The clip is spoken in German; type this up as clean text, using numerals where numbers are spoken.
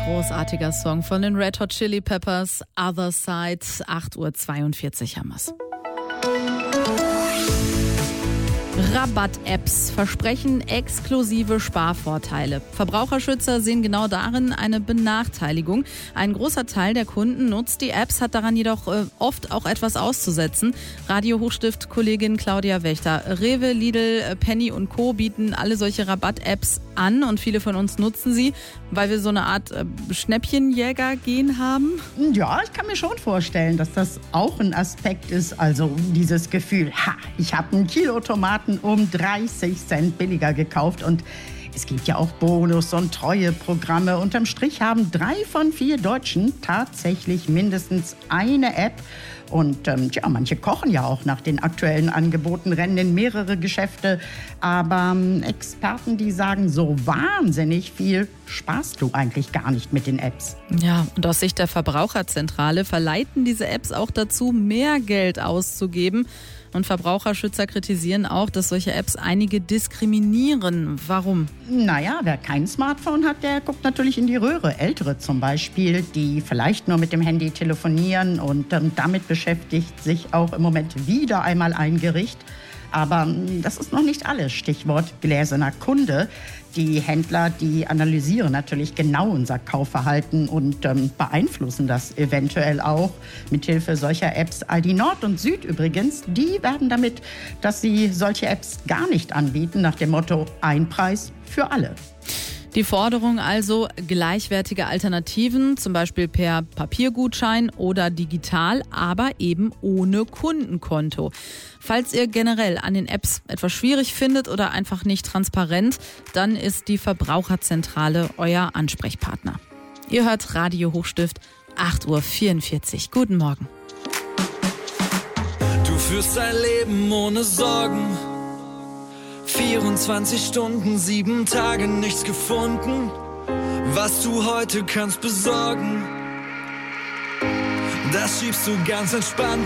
Großartiger Song von den Red Hot Chili Peppers, Other Side, 8:42 Uhr haben wir's. Rabatt-Apps versprechen exklusive Sparvorteile. Verbraucherschützer sehen genau darin eine Benachteiligung. Ein großer Teil der Kunden nutzt die Apps, hat daran jedoch oft auch etwas auszusetzen. Radio Hochstift-Kollegin Claudia Wächter. Rewe, Lidl, Penny und Co. bieten alle solche Rabatt-Apps an und viele von uns nutzen sie, weil wir so eine Art Schnäppchenjäger-Gen haben. Ja, ich kann mir schon vorstellen, dass das auch ein Aspekt ist. Also dieses Gefühl, ich habe einen Kilo Tomaten um 30 Cent billiger gekauft und es gibt ja auch Bonus- und Treueprogramme. Unterm Strich haben 3 von 4 Deutschen tatsächlich mindestens eine App. Und manche kochen ja auch nach den aktuellen Angeboten, rennen in mehrere Geschäfte. Aber Experten, die sagen, so wahnsinnig viel sparst du eigentlich gar nicht mit den Apps. Ja, und aus Sicht der Verbraucherzentrale verleiten diese Apps auch dazu, mehr Geld auszugeben. Und Verbraucherschützer kritisieren auch, dass solche Apps einige diskriminieren. Warum? Naja, wer kein Smartphone hat, der guckt natürlich in die Röhre. Ältere zum Beispiel, die vielleicht nur mit dem Handy telefonieren und damit beschäftigt sich auch im Moment wieder einmal ein Gericht. Aber das ist noch nicht alles. Stichwort gläserner Kunde. Die Händler, die analysieren natürlich genau unser Kaufverhalten und beeinflussen das eventuell auch mithilfe solcher Apps. Aldi Nord und Süd übrigens, die werben damit, dass sie solche Apps gar nicht anbieten, nach dem Motto ein Preis für alle. Die Forderung also gleichwertige Alternativen, zum Beispiel per Papiergutschein oder digital, aber eben ohne Kundenkonto. Falls ihr generell an den Apps etwas schwierig findet oder einfach nicht transparent, dann ist die Verbraucherzentrale euer Ansprechpartner. Ihr hört Radio Hochstift, 8:44 Uhr. Guten Morgen. Du führst ein Leben ohne Sorgen. 24 Stunden, 7 Tage, nichts gefunden, was du heute kannst besorgen. Das schiebst du ganz entspannt